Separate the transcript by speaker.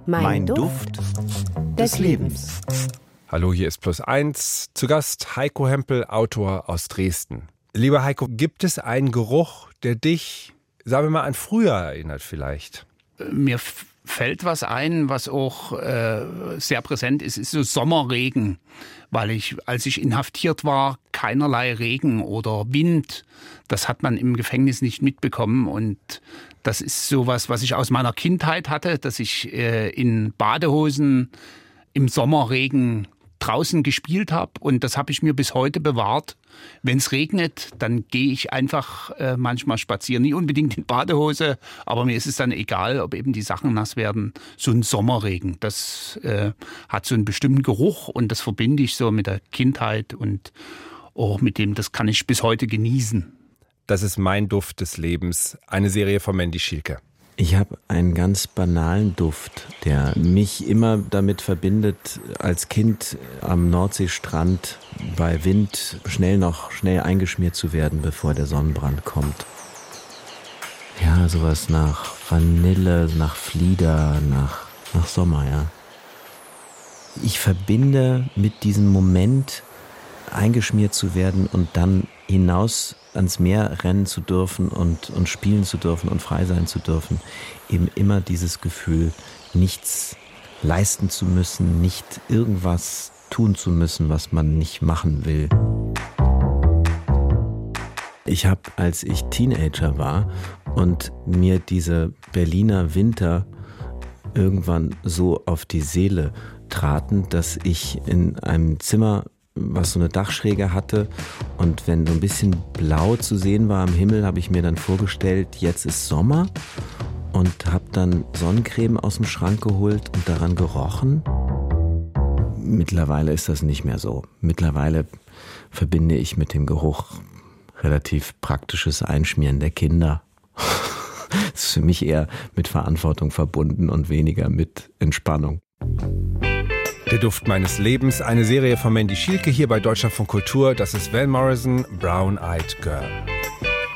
Speaker 1: Mein Duft des Lebens.
Speaker 2: Hallo, hier ist +1. Zu Gast Heiko Hempel, Autor aus Dresden. Lieber Heiko, gibt es einen Geruch, der dich, sagen wir mal, an früher erinnert vielleicht?
Speaker 3: Mir fällt was ein, was auch sehr präsent ist so Sommerregen. Weil als ich inhaftiert war, keinerlei Regen oder Wind. Das hat man im Gefängnis nicht mitbekommen. Und das ist sowas, was ich aus meiner Kindheit hatte, dass ich in Badehosen im Sommerregen draußen gespielt habe. Und das habe ich mir bis heute bewahrt. Wenn es regnet, dann gehe ich einfach manchmal spazieren. Nicht unbedingt in Badehose, aber mir ist es dann egal, ob eben die Sachen nass werden. So ein Sommerregen, das hat so einen bestimmten Geruch und das verbinde ich so mit der Kindheit und auch mit dem, das kann ich bis heute genießen.
Speaker 2: Das ist Mein Duft des Lebens, eine Serie von Mandy Schielke.
Speaker 1: Ich habe einen ganz banalen Duft, der mich immer damit verbindet, als Kind am Nordseestrand bei Wind schnell eingeschmiert zu werden, bevor der Sonnenbrand kommt. Ja, sowas nach Vanille, nach Flieder, nach Sommer, ja. Ich verbinde mit diesem Moment, eingeschmiert zu werden und dann hinaus ans Meer rennen zu dürfen und spielen zu dürfen und frei sein zu dürfen, eben immer dieses Gefühl, nichts leisten zu müssen, nicht irgendwas tun zu müssen, was man nicht machen will. Ich habe, als ich Teenager war und mir diese Berliner Winter irgendwann so auf die Seele traten, dass ich in einem Zimmer, was so eine Dachschräge hatte, und wenn so ein bisschen blau zu sehen war am Himmel, habe ich mir dann vorgestellt, jetzt ist Sommer, und habe dann Sonnencreme aus dem Schrank geholt und daran gerochen. Mittlerweile ist das nicht mehr so. Mittlerweile verbinde ich mit dem Geruch relativ praktisches Einschmieren der Kinder. Das ist für mich eher mit Verantwortung verbunden und weniger mit Entspannung.
Speaker 2: Der Duft meines Lebens, eine Serie von Mandy Schielke hier bei Deutschlandfunk Kultur. Das ist Van Morrison, Brown Eyed Girl.